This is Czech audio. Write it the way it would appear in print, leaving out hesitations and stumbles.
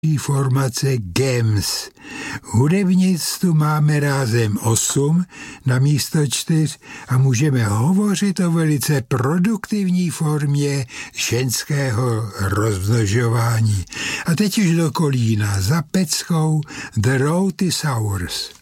formace GEMS. Hudebnic tu máme rázem 8 na místo 4 a můžeme hovořit o velice produktivní formě ženského rozmnožování. A teď už do Kolína za Peckou The Road is Ours.